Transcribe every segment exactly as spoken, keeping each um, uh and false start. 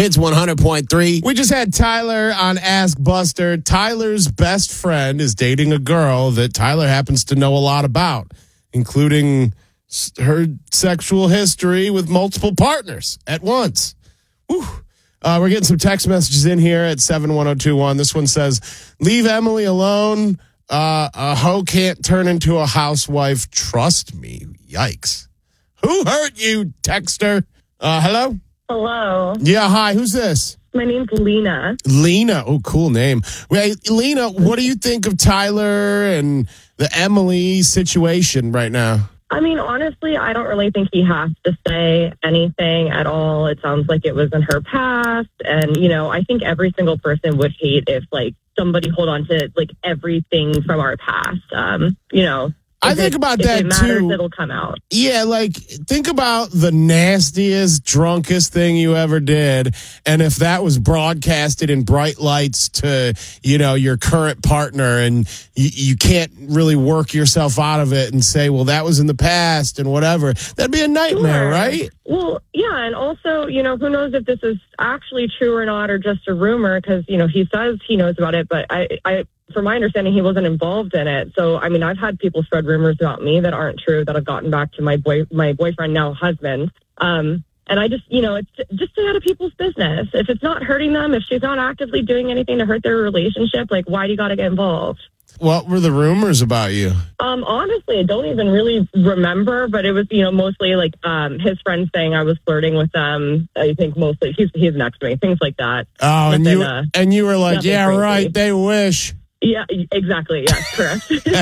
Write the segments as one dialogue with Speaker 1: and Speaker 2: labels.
Speaker 1: It's one hundred point three. We just had Tyler on Ask Buster. Tyler's best friend is dating a girl that Tyler happens to know a lot about, including her sexual history with multiple partners at once. Whew. Uh, we're getting some text messages in here at seven one zero two one. This one says, leave Emily alone. Uh, a hoe can't turn into a housewife. Trust me. Yikes. Who hurt you, texter? Uh, hello?
Speaker 2: Hello.
Speaker 1: Yeah, hi. Who's this?
Speaker 2: My name's Lena.
Speaker 1: Lena. Oh, cool name. Wait, Lena, what do you think of Tyler and the Emily situation right now?
Speaker 2: I mean, honestly, I don't really think he has to say anything at all. It sounds like it was in her past. And, you know, I think every single person would hate if, like, somebody hold on to, like, everything from our past. Um, you know.
Speaker 1: I think
Speaker 2: it,
Speaker 1: about
Speaker 2: if
Speaker 1: that
Speaker 2: it matters,
Speaker 1: too.
Speaker 2: It'll come out.
Speaker 1: Yeah, like think about the nastiest, drunkest thing you ever did, and if that was broadcasted in bright lights to, you know, your current partner, and you, you can't really work yourself out of it and say, well, that was in the past and whatever. That'd be a nightmare,
Speaker 2: Sure.
Speaker 1: right?
Speaker 2: Well, yeah, and also, you know, who knows if this is actually true or not, or just a rumor? Because you know, he says he knows about it, but I, I. From my understanding, he wasn't involved in it. So, I mean, I've had people spread rumors about me that aren't true that have gotten back to my boy, my boyfriend, now husband. Um, and I just, you know, it's just stay out of people's business. If it's not hurting them, if she's not actively doing anything to hurt their relationship, like, why do you got to get involved?
Speaker 1: What were the rumors about you?
Speaker 2: Um, honestly, I don't even really remember, but it was, you know, mostly like um, his friends saying I was flirting with them. I think mostly he's he's next to me, things like that.
Speaker 1: Oh, and
Speaker 2: Nothing,
Speaker 1: you
Speaker 2: uh,
Speaker 1: and you were like, yeah,
Speaker 2: crazy.
Speaker 1: right. They wish.
Speaker 2: Yeah, exactly. Yeah, correct.
Speaker 1: All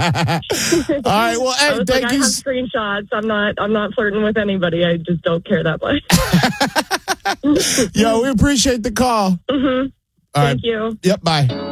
Speaker 1: right. Well, hey,
Speaker 2: I was
Speaker 1: thank
Speaker 2: like,
Speaker 1: you.
Speaker 2: I have screenshots. I'm not. I'm not flirting with anybody. I just don't care that much.
Speaker 1: Yo, we appreciate the call.
Speaker 2: Mm-hmm.
Speaker 1: All
Speaker 2: Thank
Speaker 1: right.
Speaker 2: you.
Speaker 1: Yep. Bye.